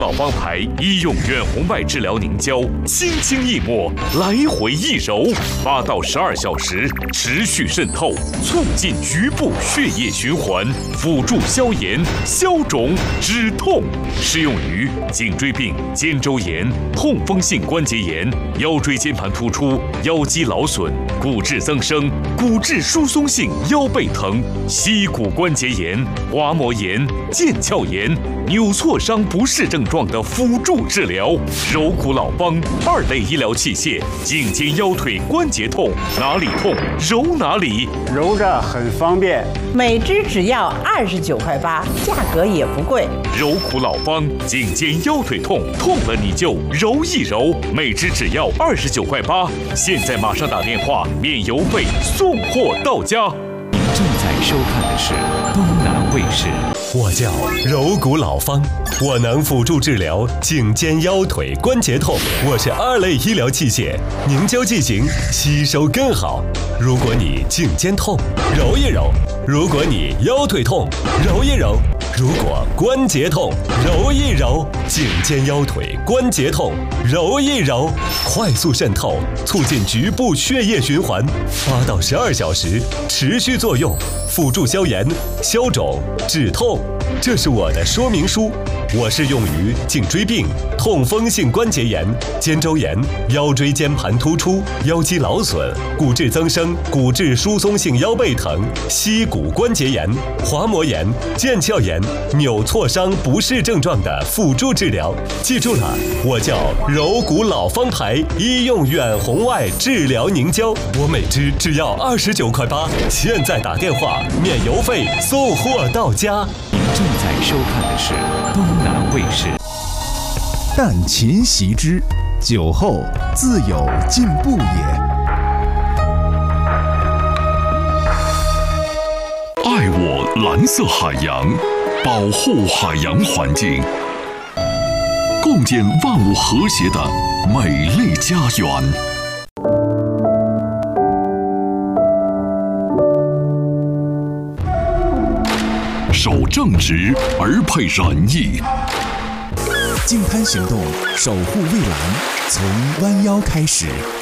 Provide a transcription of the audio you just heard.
老方牌医用远红外治疗凝胶，轻轻一抹，来回一揉，8到12小时持续渗透，促进局部血液循环，辅助消炎、消肿、止痛。适用于颈椎病、肩周炎、痛风性关节炎、腰椎间盘突出、腰肌劳损、骨质增生、骨质疏松性腰背疼、膝骨关节炎、滑膜炎、腱鞘炎、扭挫伤不适症状的辅助治疗。柔骨老方2类医疗器械，颈肩腰腿关节痛，哪里痛揉哪里， 揉着很方便。 每支只要29.8块，价格也不贵。 柔骨老方，颈肩腰腿痛，痛了你就揉一揉，每支只要29.8块。现在马上打电话，免邮费，送货到家。 您正在收看的是东南卫视。 我叫柔骨老方，我能辅助治疗颈肩腰腿关节痛。我是2类医疗器械，凝胶剂型吸收更好。如果你颈肩痛，揉一揉；如果你腰腿痛，揉一揉；如果关节痛，揉一揉。颈肩腰腿关节痛，揉一揉，快速渗透，促进局部血液循环，8到12小时持续作用，辅助消炎、消肿、止痛。这是我的说明书。我是用于颈椎病、痛风性关节炎、肩周炎、腰椎间盘突出、腰肌劳损、骨质增生、骨质疏松性腰背疼、膝骨关节炎、滑膜炎、腱鞘炎、扭挫伤不适症状的辅助治疗。记住了，我叫柔骨老方牌医用远红外治疗凝胶，我每支只要29.8块。现在打电话，免邮费，送货到家。 您正在收看的是东南卫视。 但勤习之，酒后自有进步也。 爱我蓝色海洋，保护海洋环境，共建万物和谐的美丽家园。守正直而配仁义。 净滩行动，守护蔚蓝，从弯腰开始。